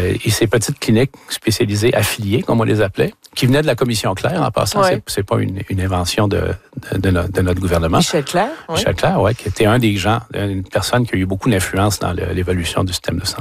et ces petites cliniques spécialisées, affiliées, comme on les appelait, qui venaient de la Commission Claire, en passant. Ouais. C'est pas une invention de notre gouvernement. Michel Clair. Michel Clair, qui était une personne qui a eu beaucoup d'influence dans l'évolution du système de santé.